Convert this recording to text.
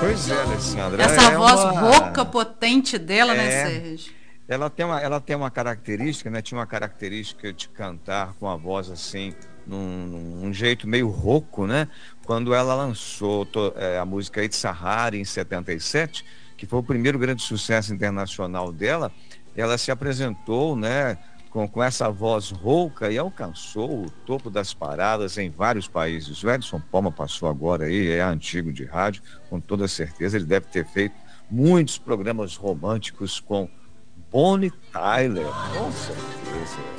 Pois é, Alessandra. Essa É voz uma. rouca, potente dela, né, É, Sérgio? ela tem uma característica, né? Tinha uma característica de cantar com a voz assim, num jeito meio rouco, né? Quando ela lançou a música It's Sahara em 77, que foi o primeiro grande sucesso internacional dela, ela se apresentou, né? Com essa voz rouca e alcançou o topo das paradas em vários países. O Edson Palma passou agora aí, é antigo de rádio, com toda certeza. Ele deve ter feito muitos programas românticos com Bonnie Tyler, com certeza.